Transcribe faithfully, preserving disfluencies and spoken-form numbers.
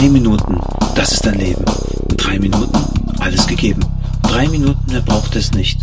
Drei Minuten, das ist dein Leben. Drei Minuten, alles gegeben. Drei Minuten, mehr braucht es nicht.